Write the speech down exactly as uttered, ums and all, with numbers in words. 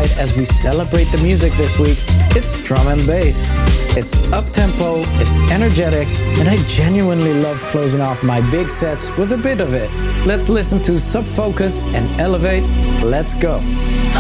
highlight as we celebrate the music this week. It's drum and bass. It's up-tempo, it's energetic, and I genuinely love closing off my big sets with a bit of it. Let's listen to Sub Focus and Elevate. Let's go.